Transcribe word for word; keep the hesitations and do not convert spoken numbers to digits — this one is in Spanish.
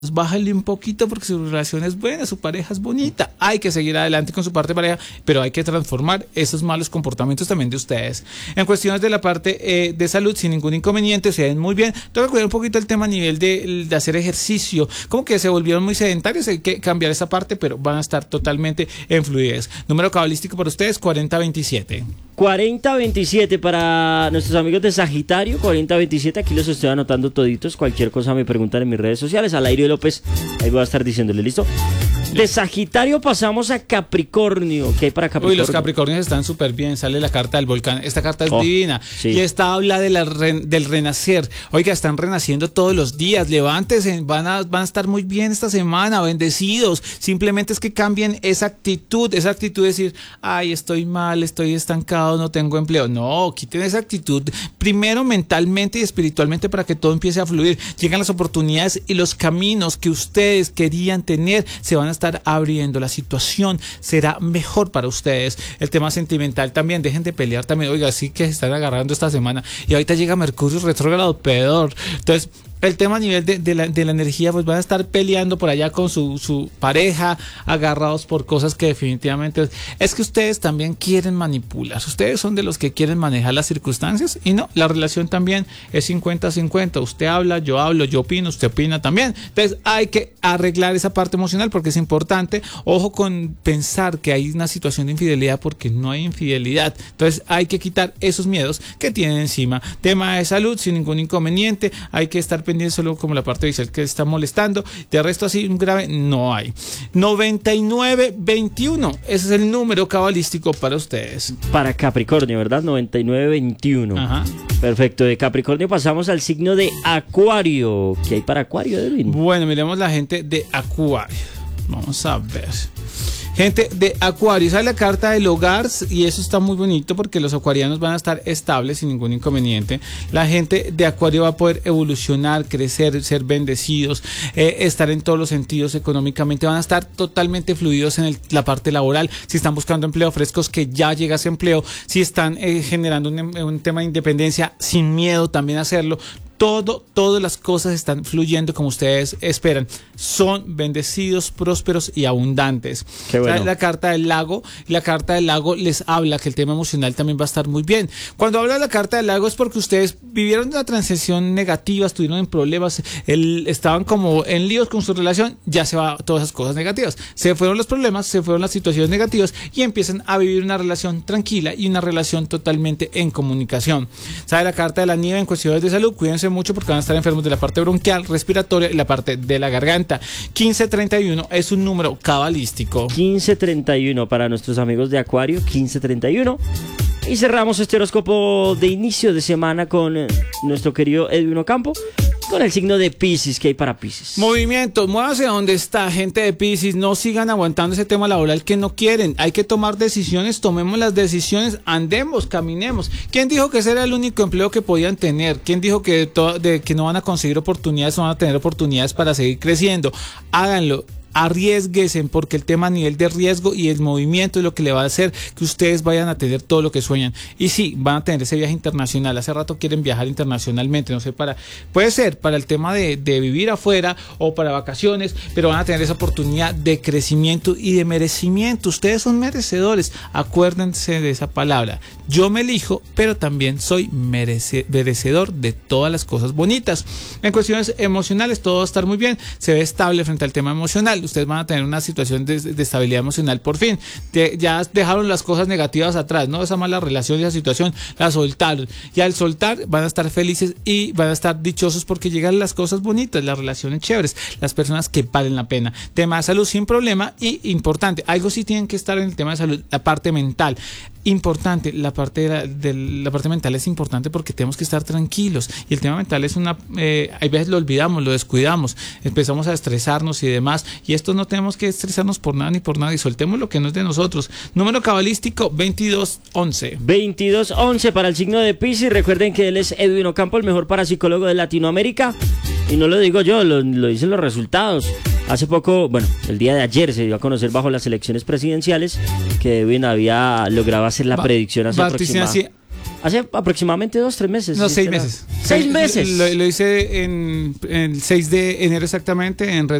bájale un poquito porque su relación es buena, su pareja es bonita. Hay que seguir adelante con su parte de pareja, pero hay que transformar esos malos comportamientos también de ustedes. En cuestiones de la parte eh, de salud, sin ningún inconveniente, se ven muy bien. Tengo que cuidar un poquito el tema a nivel de, de hacer ejercicio. Como que se volvieron muy sedentarios, hay que cambiar esa parte, pero van a estar totalmente en fluidez. Número cabalístico para ustedes, cuarenta veintisiete. cuarenta veintisiete para nuestros amigos de Sagitario, cuarenta veintisiete, aquí los estoy anotando toditos, cualquier cosa me preguntan en mis redes sociales, al aire López, ahí voy a estar diciéndole, ¿listo? De Sagitario pasamos a Capricornio. ¿Qué hay para Capricornio? Uy, los Capricornios están súper bien. Sale la carta del volcán. Esta carta es oh, divina. Sí. Y esta habla de la re, del renacer. Oiga, están renaciendo todos los días. Levántense. Van a, van a estar muy bien esta semana. Bendecidos. Simplemente es que cambien esa actitud. Esa actitud de decir, ay, estoy mal, estoy estancado, no tengo empleo. No, quiten esa actitud. Primero mentalmente y espiritualmente para que todo empiece a fluir. Llegan las oportunidades y los caminos que ustedes querían tener se van a estar abriendo, la situación será mejor para ustedes. El tema sentimental también, dejen de pelear también, oiga, sí que se están agarrando esta semana y ahorita llega Mercurio retrógrado peor, entonces el tema a nivel de, de, la, de la energía, pues van a estar peleando por allá con su, su pareja, agarrados por cosas que definitivamente... Es que ustedes también quieren manipular. Ustedes son de los que quieren manejar las circunstancias y no, la relación también es cincuenta cincuenta. Usted habla, yo hablo, yo opino, usted opina también. Entonces hay que arreglar esa parte emocional porque es importante. Ojo con pensar que hay una situación de infidelidad porque no hay infidelidad. Entonces hay que quitar esos miedos que tienen encima. Tema de salud, sin ningún inconveniente. Hay que estar pendiente solo como la parte visual que está molestando. De resto así un grave no hay. noventa y nueve veintiuno, ese es el número cabalístico para ustedes. Para Capricornio, ¿verdad? noventa y nueve veintiuno. Ajá. Perfecto, de Capricornio pasamos al signo de Acuario. ¿Qué hay para Acuario, Edwin? Bueno, miremos la gente de Acuario. Vamos a ver. Gente de Acuario, sale la carta del hogar y eso está muy bonito porque los acuarianos van a estar estables sin ningún inconveniente. La gente de Acuario va a poder evolucionar, crecer, ser bendecidos, eh, estar en todos los sentidos económicamente, van a estar totalmente fluidos en el, la parte laboral. Si están buscando empleo frescos, que ya llega ese empleo. Si están eh, generando un, un tema de independencia, sin miedo también a hacerlo. Todo, todas las cosas están fluyendo como ustedes esperan. Son bendecidos, prósperos y abundantes. Qué bueno. La, la carta del lago, la carta del lago les habla que el tema emocional también va a estar muy bien. Cuando habla de la carta del lago es porque ustedes vivieron una transición negativa, estuvieron en problemas, el, estaban como en líos con su relación, ya se va todas esas cosas negativas. Se fueron los problemas, se fueron las situaciones negativas y empiezan a vivir una relación tranquila y una relación totalmente en comunicación. ¿Sabe la carta de la nieve en cuestiones de salud? Cuídense mucho porque van a estar enfermos de la parte bronquial, respiratoria y la parte de la garganta. quince treinta y uno es un número cabalístico. quince treinta y uno para nuestros amigos de Acuario, quince treinta y uno. Y cerramos este horóscopo de inicio de semana con eh, nuestro querido Edwin Ocampo, con el signo de Piscis. ¿Qué hay para Piscis? Movimiento, muévase donde está, gente de Piscis. No sigan aguantando ese tema laboral que no quieren. Hay que tomar decisiones, tomemos las decisiones, andemos, caminemos. ¿Quién dijo que ese era el único empleo que podían tener? ¿Quién dijo que, to- de, que no van a conseguir oportunidades, no van a tener oportunidades para seguir creciendo? Háganlo. Arriesguesen porque el tema a nivel de riesgo y el movimiento es lo que le va a hacer que ustedes vayan a tener todo lo que sueñan. Y sí, van a tener ese viaje internacional. Hace rato quieren viajar internacionalmente, no sé, para, puede ser para el tema de, de vivir afuera o para vacaciones, pero van a tener esa oportunidad de crecimiento y de merecimiento. Ustedes son merecedores, acuérdense de esa palabra. Yo me elijo, pero también soy merece, merecedor de todas las cosas bonitas. En cuestiones emocionales todo va a estar muy bien, se ve estable frente al tema emocional. Ustedes van a tener una situación de, de estabilidad emocional por fin. De, ya dejaron las cosas negativas atrás, ¿no? Esa mala relación y esa situación la soltaron. Y al soltar van a estar felices y van a estar dichosos porque llegan las cosas bonitas, las relaciones chéveres, las personas que valen la pena. Tema de salud sin problema y importante, algo sí tienen que estar en el tema de salud, la parte mental. Importante, la parte de la, de la parte mental es importante porque tenemos que estar tranquilos y el tema mental es una, eh, hay veces lo olvidamos, lo descuidamos, empezamos a estresarnos y demás y esto no tenemos que estresarnos por nada ni por nada y soltemos lo que no es de nosotros. Número cabalístico veintidós once. veintidós once para el signo de Piscis. Recuerden que él es Edwin Ocampo, el mejor parapsicólogo de Latinoamérica y no lo digo yo, lo, lo dicen los resultados. Hace poco, bueno, el día de ayer se dio a conocer bajo las elecciones presidenciales que Edwin había logrado hacer la Va, predicción hacia Patricia, aproximada. sí. Hace aproximadamente dos, tres meses. No, ¿sí seis será? meses. Seis Lo- meses. Lo, lo hice en, en el seis de enero exactamente en Red